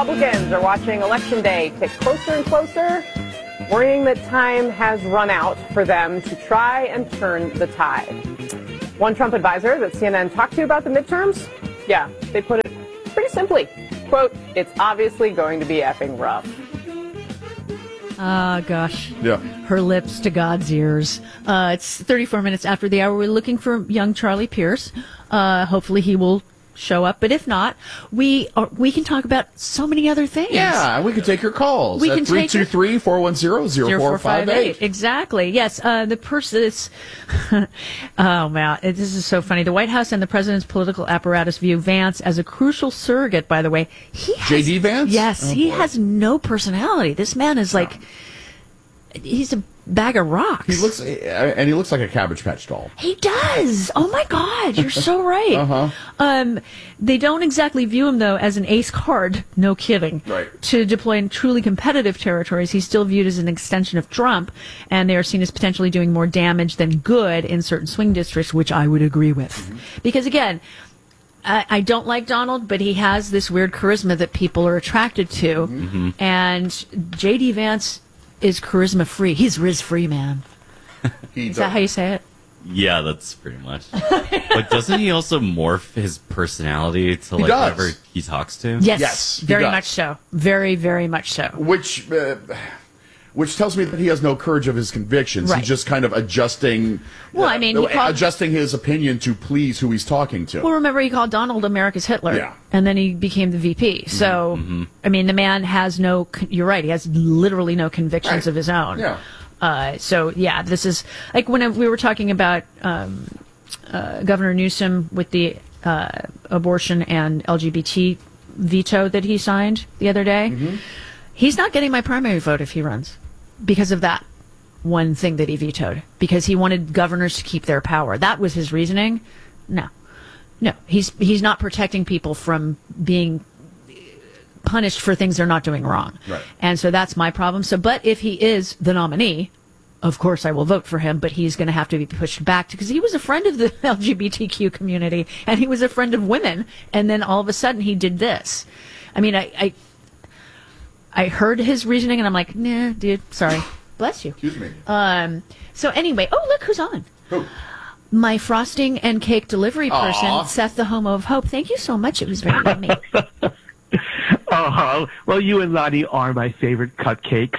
Republicans are watching Election Day tick closer and closer, worrying that time has run out for them to try and turn the tide. One Trump advisor that CNN talked to about the midterms, they put it pretty simply. Quote, it's obviously going to be effing rough. Gosh. Yeah. Her lips to God's ears. It's 34 minutes after the hour. We're looking for young Charlie Pierce. Hopefully he will show up. But if not, we can talk about so many other things. Yeah, we can take your calls. We at can take 323-410-0458. Exactly. Yes. The person is... oh, man. This is so funny. The White House and the president's political apparatus view Vance as a crucial surrogate, by the way. J.D. Vance? Yes. He has no personality. This man is like... He's a bag of rocks. He looks like a Cabbage Patch doll. He does. Oh my God, you're so right. They don't exactly view him though as an ace card. No kidding. Right. To deploy in truly competitive territories, he's still viewed as an extension of Trump, and they are seen as potentially doing more damage than good in certain swing districts, which I would agree with. Mm-hmm. Because again, I don't like Donald, but he has this weird charisma that people are attracted to, mm-hmm. and J.D. Vance is charisma free. He's Riz free, man. Is that how you say it? Yeah, that's pretty much. But doesn't he also morph his personality to like whoever he talks to? Yes, very much so. Very, very much so. Which tells me that he has no courage of his convictions. Right. He's just kind of adjusting. Well, I mean, adjusting his opinion to please who he's talking to. Well, remember he called Donald America's Hitler. Yeah. And then he became the VP. So, I mean, the man has no. You're right. He has literally no convictions of his own. Yeah. This is like when we were talking about Governor Newsom with the abortion and LGBT veto that he signed the other day. Mm-hmm. He's not getting my primary vote if he runs because of that one thing that he vetoed, because he wanted governors to keep their power. That was his reasoning. No, he's not protecting people from being punished for things they're not doing wrong. Right. And so that's my problem. So, but if he is the nominee, of course I will vote for him, but he's going to have to be pushed back because he was a friend of the LGBTQ community and he was a friend of women. And then all of a sudden he did this. I mean, I heard his reasoning and I'm like, nah, dude, sorry. Bless you. Excuse me. So anyway, look who's on. Who? My frosting and cake delivery person, Aww. Seth the Homo of Hope. Thank you so much. It was very yummy. Well, you and Lottie are my favorite cupcakes.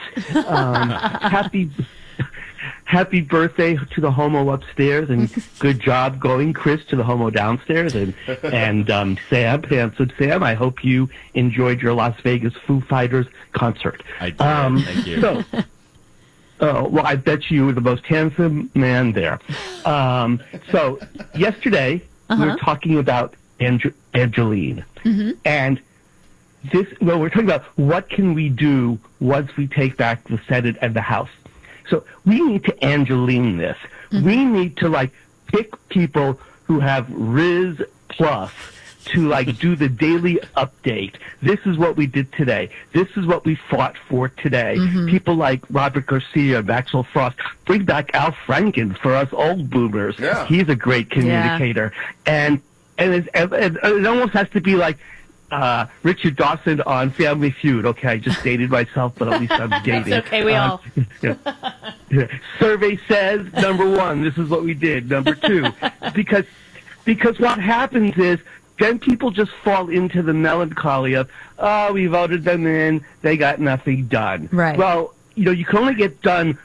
Happy birthday to the Homo upstairs, and good job going, Chris, to the Homo downstairs, and Sam, handsome Sam. I hope you enjoyed your Las Vegas Foo Fighters concert. I did. Thank you. Well, I bet you were the most handsome man there. So yesterday we were talking about Angeline, and we're talking about what can we do once we take back the Senate and the House. So we need to Angeline this. We need to pick people who have Riz Plus to do the daily update. This is what we did today. This is what we fought for today. People like Robert Garcia, Maxwell Frost. Bring back Al Franken for us old boomers. Yeah. He's a great communicator. And it almost has to be like Richard Dawson on Family Feud. Okay, I just dated myself, but at least I'm dating. It's okay, we all. Survey says, number one, this is what we did. Number two, because what happens is then people just fall into the melancholy of, we voted them in, they got nothing done. Right. Well, you can only get done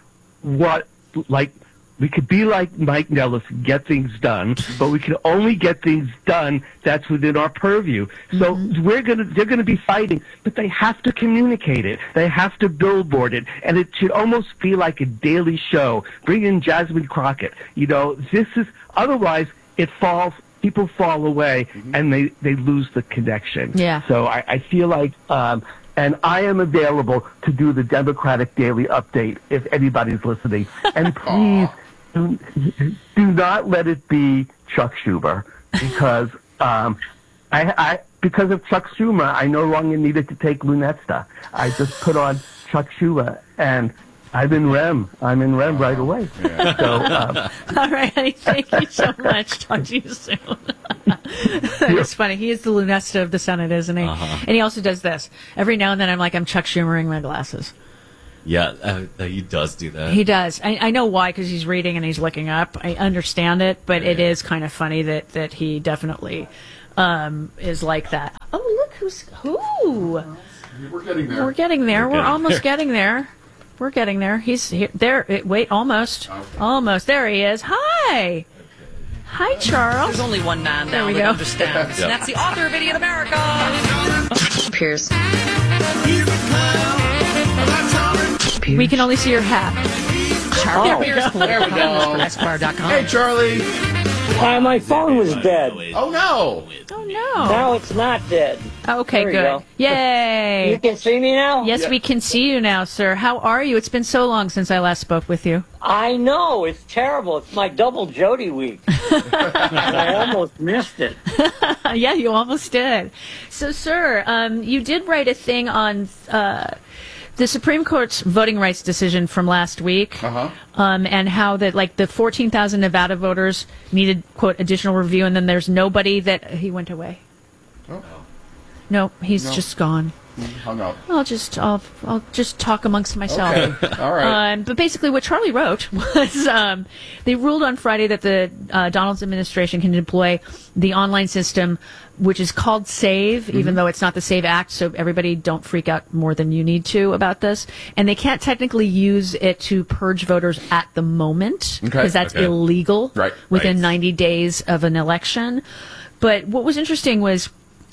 we could be like Mike Nellis and get things done, but we can only get things done that's within our purview. So they're gonna be fighting, but they have to communicate it. They have to billboard it, and it should almost be like a daily show. Bring in Jasmine Crockett. Otherwise people fall away and they lose the connection. Yeah. So I feel like, and I am available to do the Democratic Daily Update if anybody's listening. And please do not let it be Chuck Schumer, because because of Chuck Schumer, I no longer needed to take Lunesta. I just put on Chuck Schumer, and I'm in REM. I'm in REM right away. Yeah. So, All right, honey. Thank you so much. Talk to you soon. It's funny. He is the Lunesta of the Senate, isn't he? And he also does this. Every now and then I'm Chuck Schumering my glasses. Yeah, he does do that. He does. I know why, because he's reading and he's looking up. I understand it, but it is kind of funny that he definitely is like that. Oh, look who. We're getting there. We're getting there. We're almost getting there. We're getting there. He's here. There. Wait, almost. Okay. Almost. There he is. Hi. Hi, Charles. There's only one man There now we that go. understands. And that's the author of Idiot America. Pierce. We can only see your hat. Charlie Pierce, There we go. Esquire.com. Hey, Charlie. My phone was dead. Oh, no. Oh, no. Now it's not dead. Okay, There we good. go. Yay. You can see me now? Yes, we can see you now, sir. How are you? It's been so long since I last spoke with you. I know. It's terrible. It's my double Jody week. And I almost missed it. Yeah, you almost did. So, sir, you did write a thing on the Supreme Court's voting rights decision from last week, and how that the 14,000 Nevada voters needed, quote, additional review, and then there's nobody that he went away. Oh. No, he's just gone. Hung up. I'll just talk amongst myself. Okay. All right. But basically, what Charlie wrote was they ruled on Friday that the Donald's administration can deploy the online system, which is called SAVE, even though it's not the SAVE Act. So everybody don't freak out more than you need to about this. And they can't technically use it to purge voters at the moment because that's illegal within 90 days of an election. But what was interesting was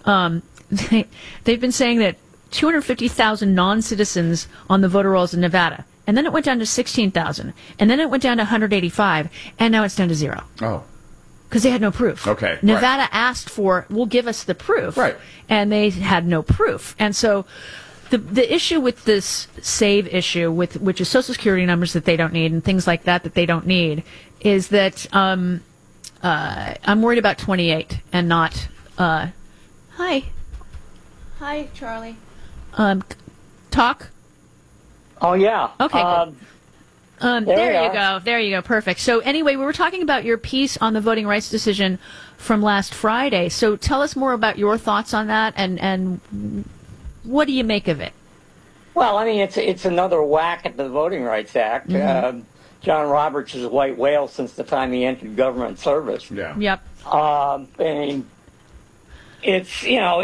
they've been saying that 250,000 non-citizens on the voter rolls in Nevada. And then it went down to 16,000. And then it went down to 185. And now it's down to 0. Oh. Because they had no proof. Okay. Nevada asked for, well, give us the proof. Right. And they had no proof. And so the issue with this SAVE issue, which is Social Security numbers that they don't need and things like that they don't need, is that I'm worried about 28 and not... Hi, Charlie. Talk? Oh, yeah. Okay, good. There you we go. There you go. Perfect. So anyway, we were talking about your piece on the voting rights decision from last Friday. So tell us more about your thoughts on that, and what do you make of it? Well, I mean, it's another whack at the Voting Rights Act. John Roberts is a white whale since the time he entered government service. Yeah. Yep. And it's,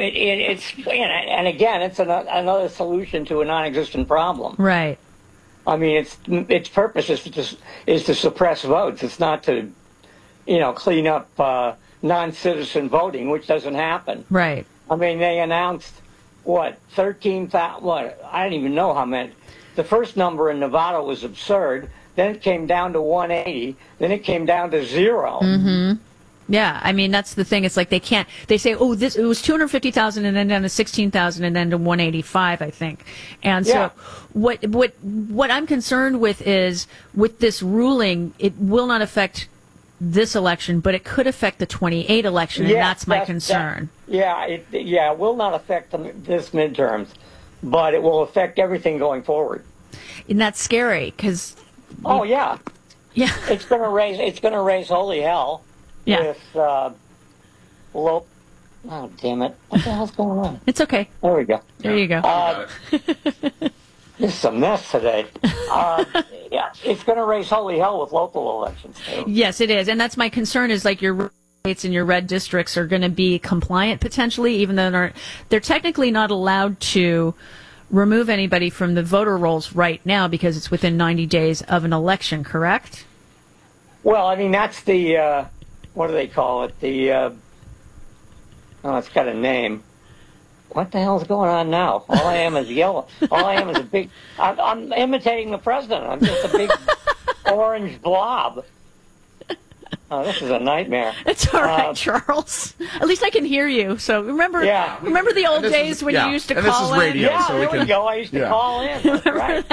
and again, it's another solution to a non-existent problem. Right. I mean, its purpose is to suppress votes. It's not to, clean up non-citizen voting, which doesn't happen. Right. I mean, they announced 13,000. I don't even know how many. The first number in Nevada was absurd. Then it came down to 180. Then it came down to 0. Mm-hmm. Yeah, I mean, that's the thing. It's like they can't. They say, "Oh, it was 250,000, and then down to 16,000, and then to 185." I think. And so, what I'm concerned with is with this ruling, it will not affect this election, but it could affect the 28 election, and that's my concern. It will not affect this midterms, but it will affect everything going forward. And that's scary because. Oh yeah. It's going to raise holy hell. Yeah. With oh damn it! What the hell's going on? It's okay. There we go. There you go. This is a mess today. It's going to raise holy hell with local elections too. Yes, it is, and that's my concern. Is like your states and your red districts are going to be compliant potentially, even though they're technically not allowed to remove anybody from the voter rolls right now because it's within 90 days of an election. Correct? Well, I mean that's the. What do they call it? It's got a name. What the hell's going on now? All I am is yellow. All I am is a big... I'm imitating the president. I'm just a big orange blob. Oh, this is a nightmare. It's all right, Charles. At least I can hear you. So remember the old days when you used to call in? This is radio, yeah, so there we go. I used to call in. That's right.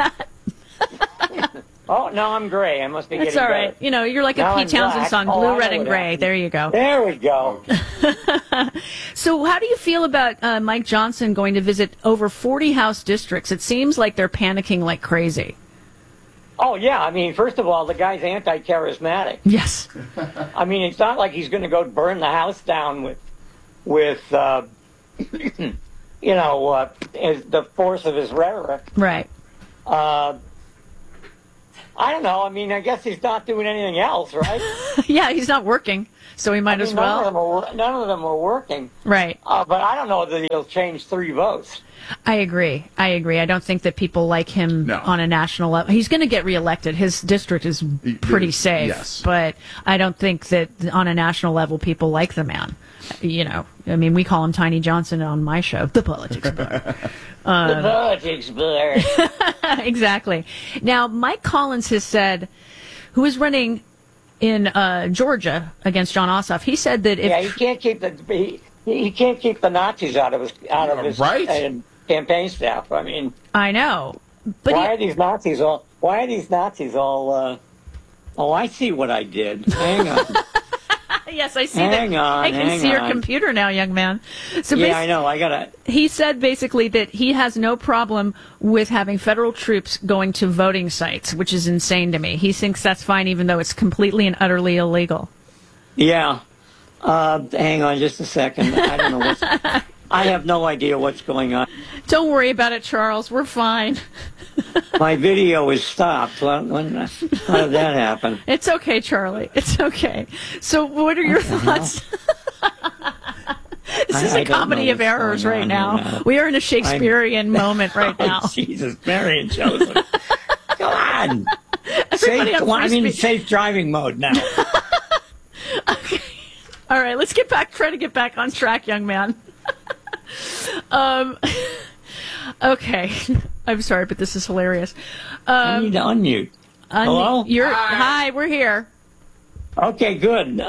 Oh, no, I'm gray. I must be getting better. It's all right. You're like a Pete Townsend song, Blue, Red, and Gray. There you go. There we go. So how do you feel about Mike Johnson going to visit over 40 House districts? It seems like they're panicking like crazy. Oh, yeah. I mean, first of all, the guy's anti-charismatic. Yes. I mean, it's not like he's going to go burn the house down with the force of his rhetoric. Right. I don't know. I mean, I guess he's not doing anything else, right? Yeah, he's not working, so he might as well. None of them are working. Right. But I don't know that he'll change 3 votes. I agree. I don't think that people like him on a national level. He's going to get reelected. His district is pretty safe. Yes. But I don't think that on a national level people like the man. You know, I mean, we call him Tiny Johnson on my show, The Politics Bar. The Politics Bar. Exactly. Now, Mike Collins has said, who is running in Georgia against John Ossoff, he said that if he can't keep he can't keep the Nazis out of his campaign staff. I mean, I know, but why are these Nazis all? Oh, I see what I did. Hang on. Yes, I see that. I can see your computer now, young man. So yeah, I know. I gotta. He said basically that he has no problem with having federal troops going to voting sites, which is insane to me. He thinks that's fine, even though it's completely and utterly illegal. Yeah. Hang on just a second. I don't know what's. I have no idea what's going on. Don't worry about it, Charles. We're fine. My video is stopped. How did that happen? It's okay, Charlie. It's okay. So what are your thoughts? This is a comedy of errors right now. We are in a Shakespearean moment right now. Jesus, Mary and Joseph. Come on. Safe driving mode now. Okay. All right, let's try to get back on track, young man. Okay. I'm sorry, but this is hilarious. I need to unmute. Hello? Hi, we're here. Okay, good.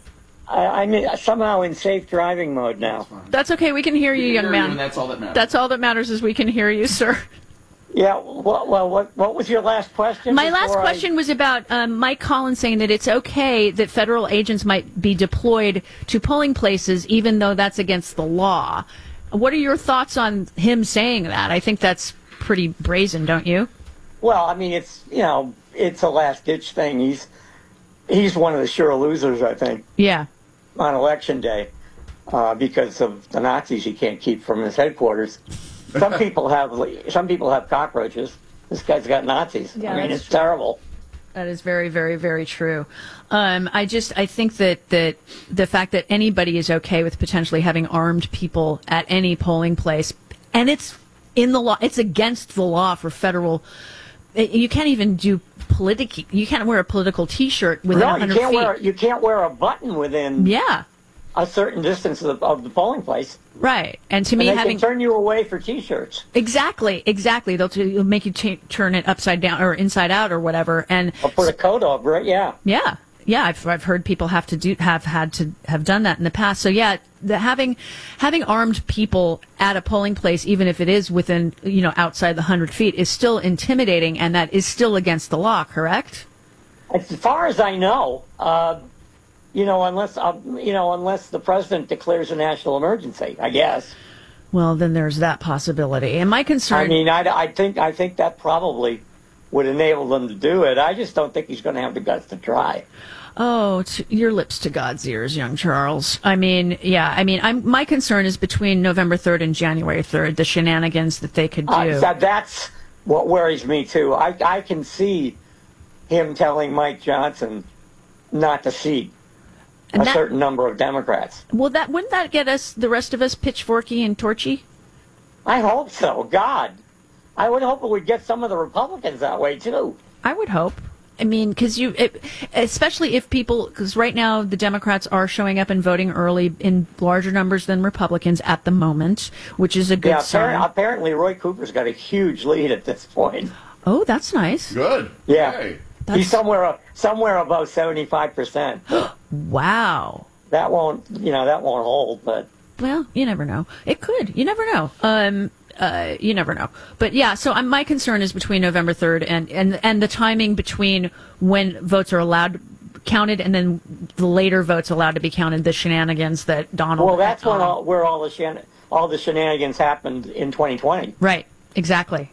I'm somehow in safe driving mode now. That's okay. We can hear you, young man. That's all that matters. That's all that matters is we can hear you, sir. Yeah, well, what was your last question? My last question was about Mike Collins saying that it's okay that federal agents might be deployed to polling places, even though that's against the law. What are your thoughts on him saying that? I think that's pretty brazen, don't you? Well, I mean, it's a last-ditch thing. He's one of the sure losers, I think. Yeah. On Election Day, because of the Nazis he can't keep from his headquarters. Some people have cockroaches. This guy's got Nazis. Yeah, I mean, it's terrible. That is very, very, very true. I think that the fact that anybody is okay with potentially having armed people at any polling place, and it's in the law, it's against the law for federal. You can't even do you can't wear a political T-shirt within 100 feet. You can't wear a button within. Yeah. A certain distance of the polling place. Right. And to me, they can turn you away for T-shirts. Exactly. They'll make you turn it upside down or inside out or whatever. And or put a coat over it. Yeah. Yeah. Yeah. I've heard people have had to have done that in the past. So yeah, having armed people at a polling place, even if it is within outside the 100 feet, is still intimidating, and that is still against the law. Correct? As far as I know. Unless the president declares a national emergency, I guess. Well, then there's that possibility. And my concern. I mean, I think that probably would enable them to do it. I just don't think he's going to have the guts to try. Oh, your lips to God's ears, young Charles. I mean, yeah. I mean, my concern is between November 3rd and January 3rd, the shenanigans that they could do. That's what worries me too. I can see him telling Mike Johnson not to seat a certain number of Democrats. Well, wouldn't that get the rest of us, pitchforky and torchy? I hope so. God, I would hope it would get some of the Republicans that way too. I would hope. I mean, because especially if because right now the Democrats are showing up and voting early in larger numbers than Republicans at the moment, which is a good sign. Apparently Roy Cooper's got a huge lead at this point. Oh, that's nice. Good. Yeah. Hey. He's somewhere above 75%. Wow. That won't hold, but. Well, you never know. It could. You never know. You never know. But yeah, so my concern is between November 3rd and the timing between when votes are allowed counted and then the later votes allowed to be counted, the shenanigans that Donald. Well, that's where all the shenanigans happened in 2020. Right. Exactly.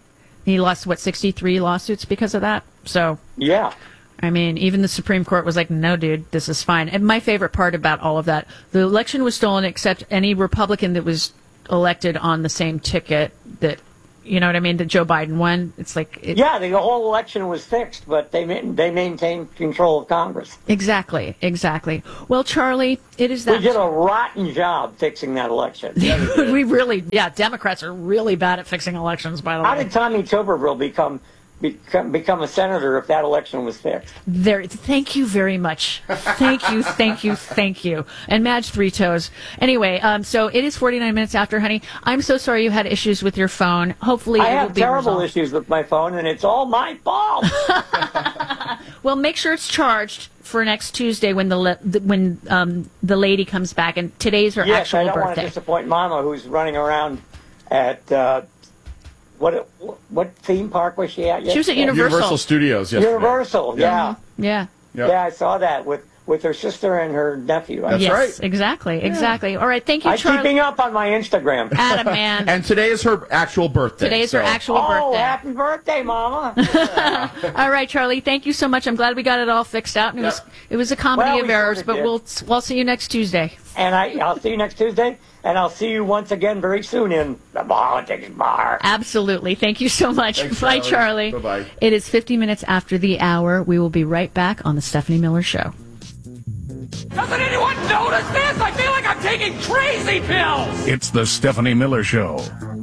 He lost, 63 lawsuits because of that? So, Yeah. I mean, even the Supreme Court was like, no, dude, this is fine. And my favorite part about all of that, the election was stolen except any Republican that was elected on the same ticket that, you know what I mean, that Joe Biden won. It's like... Yeah, the whole election was fixed, but they maintained control of Congress. Exactly. Well, Charlie, it is that... We did a rotten job fixing that election. We really... Yeah, Democrats are really bad at fixing elections, by the way. How did Tommy Tuberville become a senator if that election was fixed? Thank you very much. Thank you. And Madge Three Toes. Anyway, so it is 49 minutes after, honey. I'm so sorry you had issues with your phone. Hopefully, I it will have be terrible resolved. issues with my phone, and it's all my fault. Well, make sure it's charged for next Tuesday when the lady comes back, and today's her Yes, actual I don't want to birthday. disappoint Mama, who's running around at what theme park was she at? She was at Universal Studios yesterday. Universal, yeah. Yeah. Yeah, I saw that with her sister and her nephew. That's yes, right. Exactly. All right, thank you, I'm Charlie. keeping up on my Instagram. Adam, man. And today is her actual birthday. Today is her actual Oh, birthday. happy birthday, Mama. All right, Charlie. Thank you so much. I'm glad we got it all fixed out. And it was a comedy Well, of we errors, sort but of we'll see you next Tuesday. And I'll see you next Tuesday, and I'll see you once again very soon in the Politics Bar. Absolutely. Thank you so much. Thanks, Bye, Charlie. Charlie. Bye-bye. It is 50 minutes after the hour. We will be right back on the Stephanie Miller Show. Doesn't anyone notice this? I feel like I'm taking crazy pills. It's the Stephanie Miller Show.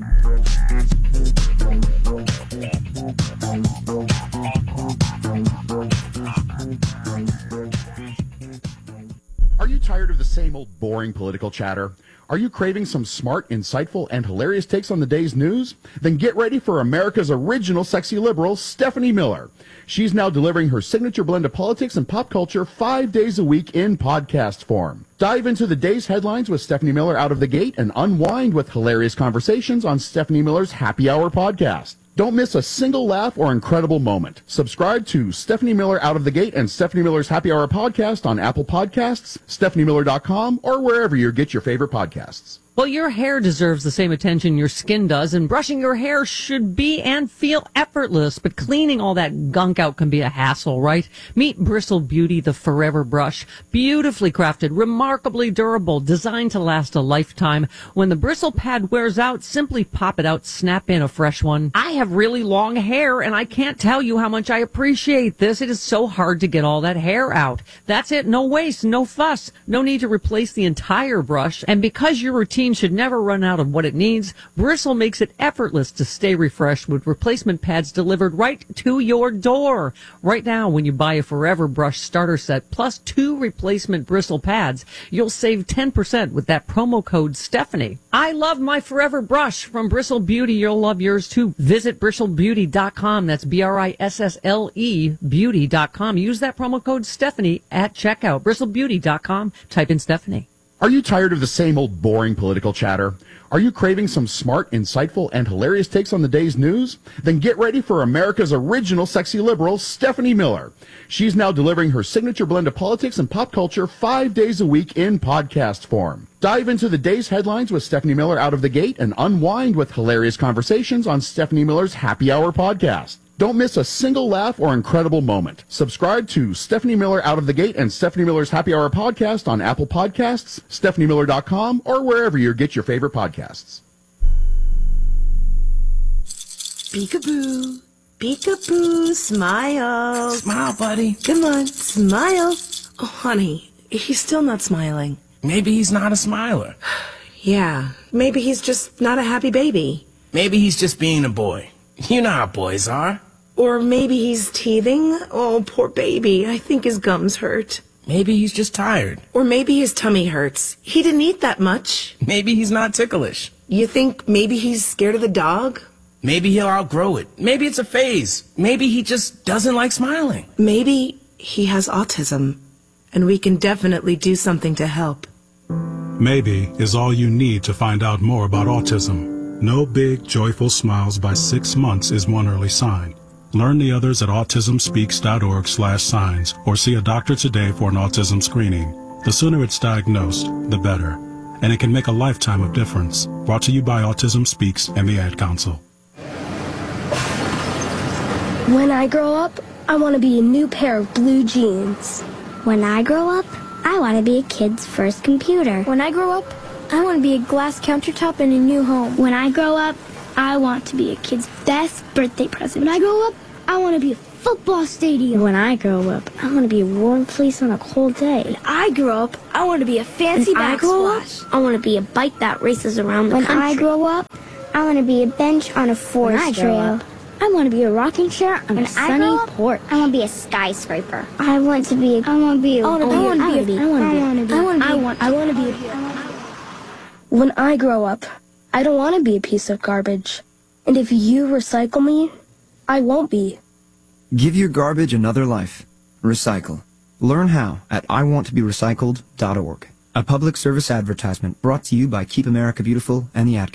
Are you tired of the same old boring political chatter? Are you craving some smart, insightful, and hilarious takes on the day's news? Then get ready for America's original sexy liberal, Stephanie Miller. She's now delivering her signature blend of politics and pop culture 5 days a week in podcast form. Dive into the day's headlines with Stephanie Miller out of the gate and unwind with hilarious conversations on Stephanie Miller's Happy Hour podcast. Don't miss a single laugh or incredible moment. Subscribe to Stephanie Miller Out of the Gate and Stephanie Miller's Happy Hour podcast on Apple Podcasts, StephanieMiller.com, or wherever you get your favorite podcasts. Well, your hair deserves the same attention your skin does, and brushing your hair should be and feel effortless, but cleaning all that gunk out can be a hassle, right? Meet Bristle Beauty, the Forever Brush. Beautifully crafted, remarkably durable, designed to last a lifetime. When the bristle pad wears out, simply pop it out, snap in a fresh one. I have really long hair, and I can't tell you how much I appreciate this. It is so hard to get all that hair out. That's it, no waste, no fuss, no need to replace the entire brush, and because your routine should never run out of what it needs, Bristle makes it effortless to stay refreshed with replacement pads delivered right to your door. Right now, when you buy a Forever Brush starter set plus 2 replacement bristle pads, you'll save 10% with that promo code Stephanie. I love my Forever Brush from Bristle Beauty. You'll love yours too. Visit bristlebeauty.com. That's BRISSLE beauty.com. Use that promo code Stephanie at checkout. Bristlebeauty.com. Type in Stephanie. Are you tired of the same old boring political chatter? Are you craving some smart, insightful, and hilarious takes on the day's news? Then get ready for America's original sexy liberal, Stephanie Miller. She's now delivering her signature blend of politics and pop culture 5 days a week in podcast form. Dive into the day's headlines with Stephanie Miller out of the gate and unwind with hilarious conversations on Stephanie Miller's Happy Hour podcast. Don't miss a single laugh or incredible moment. Subscribe to Stephanie Miller Out of the Gate and Stephanie Miller's Happy Hour podcast on Apple Podcasts, StephanieMiller.com, or wherever you get your favorite podcasts. Peekaboo. Peekaboo. Smile. Smile, buddy. Come on, smile. Oh, honey, he's still not smiling. Maybe he's not a smiler. Yeah, maybe he's just not a happy baby. Maybe he's just being a boy. You know how boys are. Or maybe he's teething. Oh, poor baby. I think his gums hurt. Maybe he's just tired. Or maybe his tummy hurts. He didn't eat that much. Maybe he's not ticklish. You think maybe he's scared of the dog? Maybe he'll outgrow it. Maybe it's a phase. Maybe he just doesn't like smiling. Maybe he has autism, and we can definitely do something to help. Maybe is all you need to find out more about autism. No big, joyful smiles by 6 months is one early sign. Learn the others at autismspeaks.org/signs or see a doctor today for an autism screening. The sooner it's diagnosed, the better. And it can make a lifetime of difference. Brought to you by Autism Speaks and the Ad Council. When I grow up, I want to be a new pair of blue jeans. When I grow up, I want to be a kid's first computer. When I grow up, I want to be a glass countertop in a new home. When I grow up, I want to be a kid's best birthday present. When I grow up, I want to be a football stadium. When I grow up, I want to be a warm place on a cold day. When I grow up, I want to be a fancy backsplash. I want to be a bike that races around the country. When I grow up, I want to be a bench on a forest trail. I want to be a rocking chair on a sunny porch. I want to be a skyscraper. I want to be When I grow up, I don't want to be a piece of garbage. And if you recycle me, I won't be. Give your garbage another life. Recycle. Learn how at iwanttoberecycled.org. A public service advertisement brought to you by Keep America Beautiful and the Ad Council.